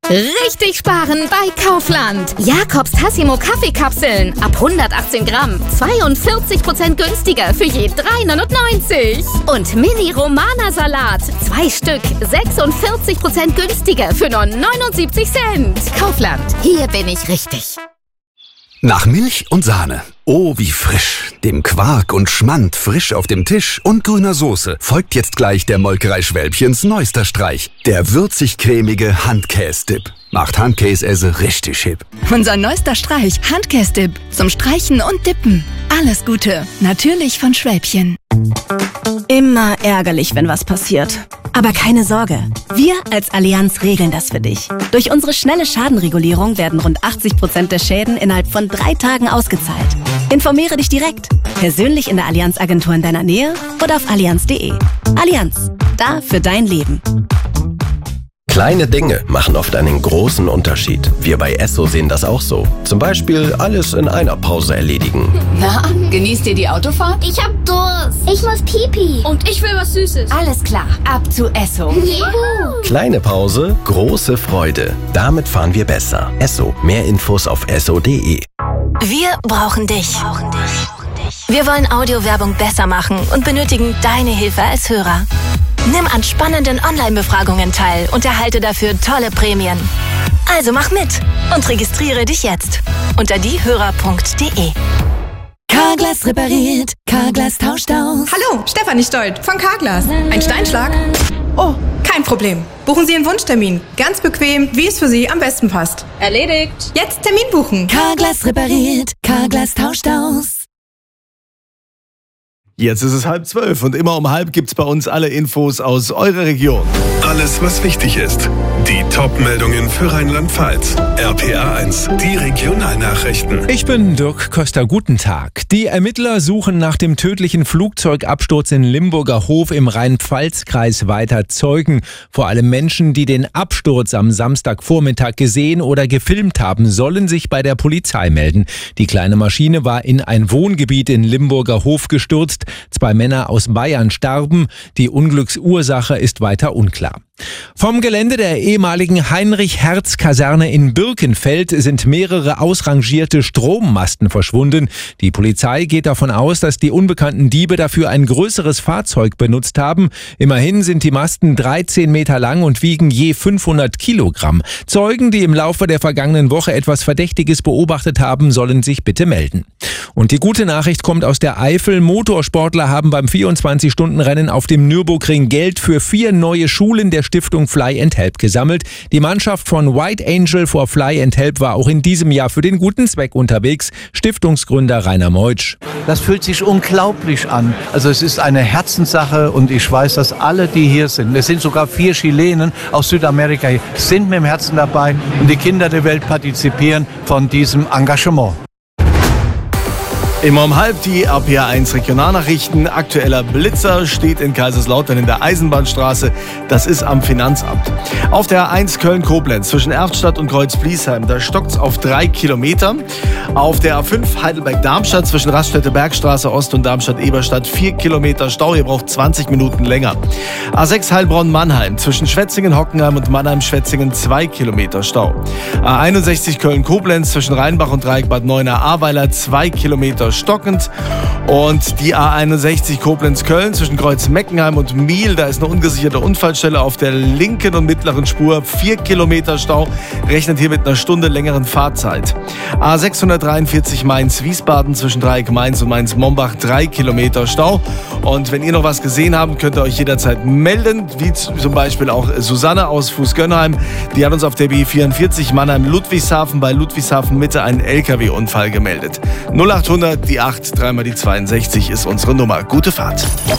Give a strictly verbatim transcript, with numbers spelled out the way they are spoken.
Richtig sparen bei Kaufland. Jakobs Tassimo Kaffeekapseln ab hundertachtzehn Gramm. zweiundvierzig Prozent günstiger für je drei neunundneunzig. Und Mini Romana Salat. Zwei Stück. sechsundvierzig Prozent günstiger für nur neunundsiebzig Cent. Kaufland. Hier bin ich richtig. Nach Milch und Sahne. Oh, wie frisch. Dem Quark und Schmand frisch auf dem Tisch und grüner Soße folgt jetzt gleich der Molkerei Schwälbchens neuester Streich. Der würzig-cremige Handkäse-Dip. Macht Handkäse richtig hip. Unser neuester Streich, Handkäse-Dip. Zum Streichen und Dippen. Alles Gute. Natürlich von Schwälbchen. Immer ärgerlich, wenn was passiert. Aber keine Sorge, wir als Allianz regeln das für dich. Durch unsere schnelle Schadenregulierung werden rund achtzig Prozent der Schäden innerhalb von drei Tagen ausgezahlt. Informiere dich direkt, persönlich in der Allianz-Agentur in deiner Nähe oder auf allianz punkt de. Allianz, da für dein Leben. Kleine Dinge machen oft einen großen Unterschied. Wir bei Esso sehen das auch so. Zum Beispiel alles in einer Pause erledigen. Na, genießt ihr die Autofahrt? Ich hab Durst. Ich muss Pipi. Und ich will was Süßes. Alles klar, ab zu Esso. Juhu. Kleine Pause, große Freude. Damit fahren wir besser. Esso. Mehr Infos auf esso punkt de. Wir brauchen dich. Wir wollen Audiowerbung besser machen und benötigen deine Hilfe als Hörer. Nimm an spannenden Online-Befragungen teil und erhalte dafür tolle Prämien. Also mach mit und registriere dich jetzt unter diehörer punkt de. Carglass repariert, Carglass tauscht aus. Hallo, Stefanie Stolt von Carglass. Ein Steinschlag? Oh, kein Problem. Buchen Sie einen Wunschtermin. Ganz bequem, wie es für Sie am besten passt. Erledigt. Jetzt Termin buchen. Carglass repariert, Carglass tauscht aus. Jetzt ist es halb zwölf und immer um halb gibt's bei uns alle Infos aus eurer Region. Alles, was wichtig ist. Die Top-Meldungen für Rheinland-Pfalz. R P A eins, die Regionalnachrichten. Ich bin Dirk Köster, guten Tag. Die Ermittler suchen nach dem tödlichen Flugzeugabsturz in Limburger Hof im Rhein-Pfalz-Kreis weiter Zeugen. Vor allem Menschen, die den Absturz am Samstagvormittag gesehen oder gefilmt haben, sollen sich bei der Polizei melden. Die kleine Maschine war in ein Wohngebiet in Limburger Hof gestürzt. Zwei Männer aus Bayern starben. Die Unglücksursache ist weiter unklar. Vom Gelände der ehemaligen Heinrich-Hertz-Kaserne in Birkenfeld sind mehrere ausrangierte Strommasten verschwunden. Die Polizei geht davon aus, dass die unbekannten Diebe dafür ein größeres Fahrzeug benutzt haben. Immerhin sind die Masten dreizehn Meter lang und wiegen je fünfhundert Kilogramm. Zeugen, die im Laufe der vergangenen Woche etwas Verdächtiges beobachtet haben, sollen sich bitte melden. Und die gute Nachricht kommt aus der Eifel. Motorsportler haben beim vierundzwanzig-Stunden-Rennen auf dem Nürburgring Geld für vier neue Schulen der Stiftung Fly and Help gesammelt. Die Mannschaft von White Angel for Fly and Help war auch in diesem Jahr für den guten Zweck unterwegs. Stiftungsgründer Rainer Meutsch. Das fühlt sich unglaublich an. Also es ist eine Herzenssache und ich weiß, dass alle, die hier sind, es sind sogar vier Chilenen aus Südamerika hier, sind mit dem Herzen dabei und die Kinder der Welt partizipieren von diesem Engagement. Immer um halb die R P A eins Regionalnachrichten. Aktueller Blitzer steht in Kaiserslautern in der Eisenbahnstraße. Das ist am Finanzamt. Auf der A eins Köln-Koblenz zwischen Erftstadt und Kreuz-Bliesheim, da stockt's auf drei Kilometer. Auf der A fünf Heidelberg-Darmstadt zwischen Raststätte-Bergstraße Ost und Darmstadt-Eberstadt vier Kilometer Stau. Ihr braucht zwanzig Minuten länger. A sechs Heilbronn-Mannheim zwischen Schwetzingen-Hockenheim und Mannheim-Schwetzingen zwei Kilometer Stau. A einundsechzig Köln-Koblenz zwischen Rheinbach und Dreieck Bad Neuenahr-Ahrweiler zwei Kilometer stockend. Und die A einundsechzig Koblenz-Köln zwischen Kreuz-Meckenheim und Miel, da ist eine ungesicherte Unfallstelle auf der linken und mittleren Spur. vier Kilometer Stau, rechnet hier mit einer Stunde längeren Fahrzeit. A sechshundertdreiundvierzig Mainz-Wiesbaden zwischen Dreieck Mainz und Mainz-Mombach drei Kilometer Stau. Und wenn ihr noch was gesehen habt, könnt ihr euch jederzeit melden, wie zum Beispiel auch Susanne aus Fußgönnheim. Die hat uns auf der B vierundvierzig Mannheim-Ludwigshafen bei Ludwigshafen Mitte einen L K W-Unfall gemeldet. null achthundert, die acht, dreimal die zweiundsechzig ist unsere Nummer. Gute Fahrt.